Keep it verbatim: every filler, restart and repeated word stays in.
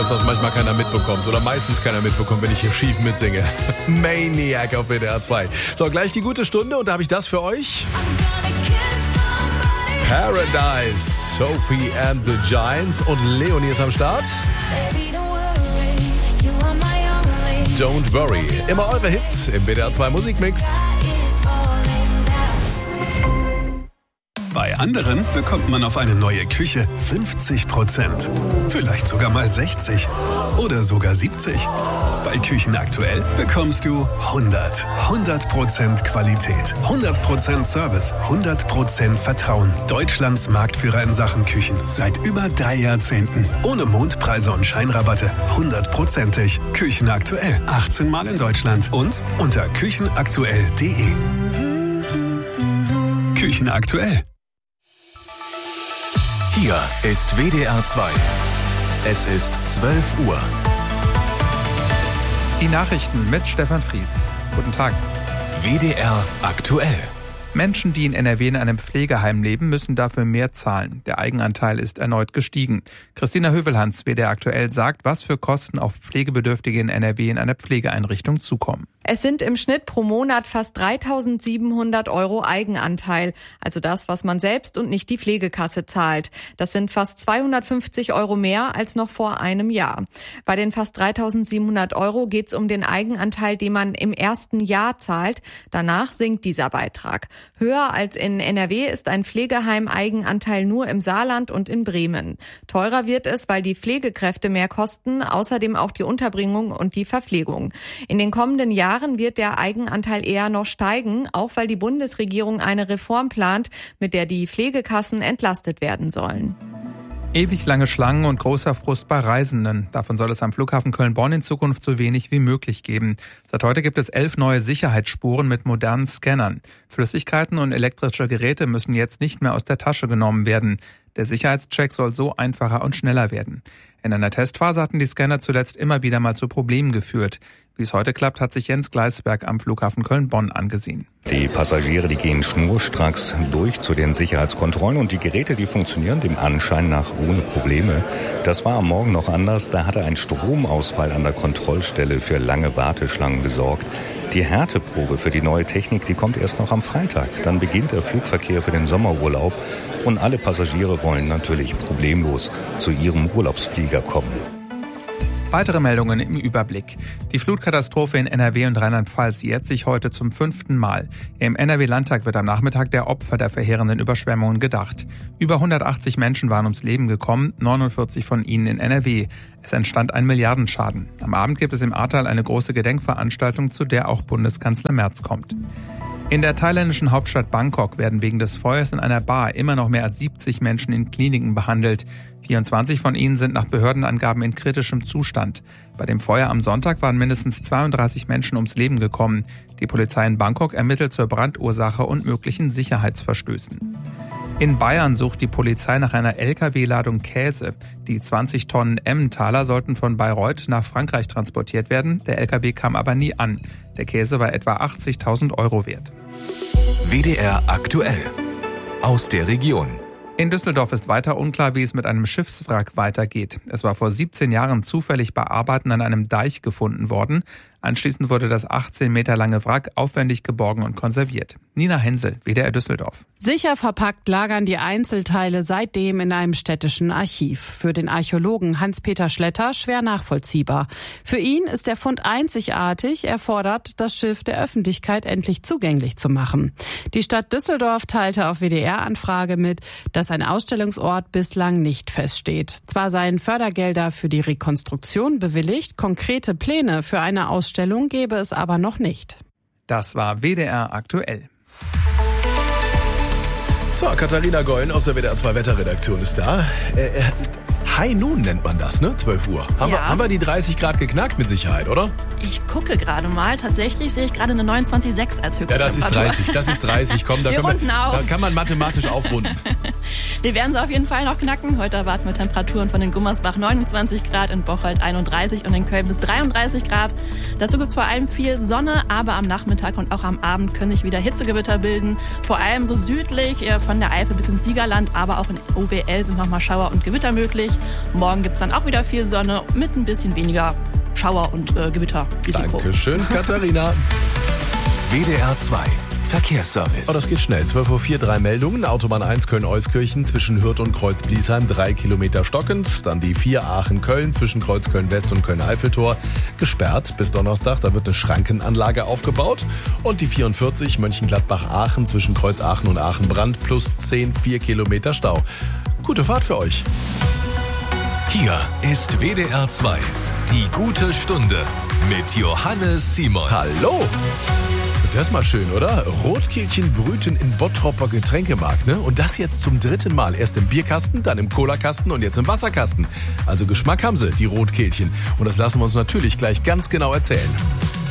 dass das manchmal keiner mitbekommt oder meistens keiner mitbekommt, wenn ich hier schief mitsinge. Maniac auf W D R zwei. So, gleich die gute Stunde und da habe ich das für euch. Paradise, Sophie and the Giants und Leonie ist am Start. Don't Worry. Immer eure Hits im W D R zwei Musikmix. Bei anderen bekommt man auf eine neue Küche fünfzig Prozent. Vielleicht sogar mal sechzig oder sogar siebzig. Bei Küchen aktuell bekommst du hundert. hundert Prozent Qualität, hundert Prozent Service, hundert Prozent Vertrauen. Deutschlands Marktführer in Sachen Küchen. Seit über drei Jahrzehnten. Ohne Mondpreise und Scheinrabatte. hundertprozentig. Küchen aktuell. achtzehn Mal in Deutschland und unter küchenaktuell punkt de. Küchen aktuell. Hier ist W D R zwei. Es ist zwölf Uhr. Die Nachrichten mit Stefan Fries. Guten Tag. W D R aktuell. Menschen, die in N R W in einem Pflegeheim leben, müssen dafür mehr zahlen. Der Eigenanteil ist erneut gestiegen. Christina Hövelhans, W D R aktuell, sagt, was für Kosten auf Pflegebedürftige in N R W in einer Pflegeeinrichtung zukommen. Es sind im Schnitt pro Monat fast dreitausendsiebenhundert Euro Eigenanteil, also das, was man selbst und nicht die Pflegekasse zahlt. Das sind fast zweihundertfünfzig Euro mehr als noch vor einem Jahr. Bei den fast dreitausendsiebenhundert Euro geht es um den Eigenanteil, den man im ersten Jahr zahlt. Danach sinkt dieser Beitrag. Höher als in N R W ist ein Pflegeheim-Eigenanteil nur im Saarland und in Bremen. Teurer wird es, weil die Pflegekräfte mehr kosten, außerdem auch die Unterbringung und die Verpflegung. In den kommenden Jahren wird der Eigenanteil eher noch steigen, auch weil die Bundesregierung eine Reform plant, mit der die Pflegekassen entlastet werden sollen. Ewig lange Schlangen und großer Frust bei Reisenden. Davon soll es am Flughafen Köln-Bonn in Zukunft so wenig wie möglich geben. Seit heute gibt es elf neue Sicherheitsspuren mit modernen Scannern. Flüssigkeiten und elektrische Geräte müssen jetzt nicht mehr aus der Tasche genommen werden. Der Sicherheitscheck soll so einfacher und schneller werden. In einer Testphase hatten die Scanner zuletzt immer wieder mal zu Problemen geführt. Wie es heute klappt, hat sich Jens Gleisberg am Flughafen Köln-Bonn angesehen. Die Passagiere, die gehen schnurstracks durch zu den Sicherheitskontrollen und die Geräte, die funktionieren dem Anschein nach ohne Probleme. Das war am Morgen noch anders. Da hatte ein Stromausfall an der Kontrollstelle für lange Warteschlangen gesorgt. Die Härteprobe für die neue Technik, die kommt erst noch am Freitag. Dann beginnt der Flugverkehr für den Sommerurlaub und alle Passagiere wollen natürlich problemlos zu ihrem Urlaubsflieger kommen. Weitere Meldungen im Überblick. Die Flutkatastrophe in N R W und Rheinland-Pfalz jährt sich heute zum fünften Mal. Im N R W-Landtag wird am Nachmittag der Opfer der verheerenden Überschwemmungen gedacht. Über hundertachtzig Menschen waren ums Leben gekommen, neunundvierzig von ihnen in N R W. Es entstand ein Milliardenschaden. Am Abend gibt es im Ahrtal eine große Gedenkveranstaltung, zu der auch Bundeskanzler Merz kommt. In der thailändischen Hauptstadt Bangkok werden wegen des Feuers in einer Bar immer noch mehr als siebzig Menschen in Kliniken behandelt. vierundzwanzig von ihnen sind nach Behördenangaben in kritischem Zustand. Bei dem Feuer am Sonntag waren mindestens zweiunddreißig Menschen ums Leben gekommen. Die Polizei in Bangkok ermittelt zur Brandursache und möglichen Sicherheitsverstößen. In Bayern sucht die Polizei nach einer L K W-Ladung Käse. Die zwanzig Tonnen Emmentaler sollten von Bayreuth nach Frankreich transportiert werden. Der L K W kam aber nie an. Der Käse war etwa achtzigtausend Euro wert. W D R aktuell. Aus der Region. In Düsseldorf ist weiter unklar, wie es mit einem Schiffswrack weitergeht. Es war vor siebzehn Jahren zufällig bei Arbeiten an einem Deich gefunden worden. Anschließend wurde das achtzehn Meter lange Wrack aufwendig geborgen und konserviert. Nina Hensel, W D R Düsseldorf. Sicher verpackt lagern die Einzelteile seitdem in einem städtischen Archiv. Für den Archäologen Hans-Peter Schletter schwer nachvollziehbar. Für ihn ist der Fund einzigartig. Er fordert, das Schiff der Öffentlichkeit endlich zugänglich zu machen. Die Stadt Düsseldorf teilte auf W D R-Anfrage mit, dass ein Ausstellungsort bislang nicht feststeht. Zwar seien Fördergelder für die Rekonstruktion bewilligt, konkrete Pläne für eine Ausstellung gäbe es aber noch nicht. Das war W D R aktuell. So, Katharina Gollen aus der W D R zwei Wetterredaktion ist da. Äh, äh, High Noon nennt man das, ne? zwölf Uhr. Haben, Ja. wir, haben wir die dreißig Grad geknackt mit Sicherheit, oder? Ich gucke gerade mal. Tatsächlich sehe ich gerade eine neunundzwanzig Komma sechs als höchste Ja, das ist Temperatur. dreißig, das ist dreißig. Komm, da, Wir können runden wir, auf. da kann man mathematisch aufrunden. Wir werden sie auf jeden Fall noch knacken. Heute erwarten wir Temperaturen von den Gummersbach neunundzwanzig Grad, in Bocholt einunddreißig und in Köln bis dreiunddreißig Grad. Dazu gibt es vor allem viel Sonne, aber am Nachmittag und auch am Abend können sich wieder Hitzegewitter bilden. Vor allem so südlich von der Eifel bis ins Siegerland, aber auch in O W L sind nochmal Schauer und Gewitter möglich. Morgen gibt es dann auch wieder viel Sonne mit ein bisschen weniger Schauer und äh, Gewitterrisiko. Dankeschön, Katharina. W D R zwei Verkehrsservice. Oh, das geht schnell. zwölf Uhr vier, drei Meldungen. Autobahn eins Köln-Euskirchen zwischen Hürth und Kreuz-Bliesheim, drei Kilometer stockend. Dann die vier Aachen-Köln zwischen Kreuz Köln-West und Köln-Eiffeltor gesperrt bis Donnerstag. Da wird eine Schrankenanlage aufgebaut. Und die vierundvierzig Mönchengladbach-Aachen zwischen Kreuz-Aachen und Aachen-Brand plus zehn, vier Kilometer Stau. Gute Fahrt für euch. Hier ist W D R zwei. Die gute Stunde mit Johannes Simon. Hallo! Das ist mal schön, oder? Rotkehlchen brüten in Bottropper Getränkemarkt, ne? Und das jetzt zum dritten Mal. Erst im Bierkasten, dann im Colakasten und jetzt im Wasserkasten. Also Geschmack haben sie, die Rotkehlchen. Und das lassen wir uns natürlich gleich ganz genau erzählen.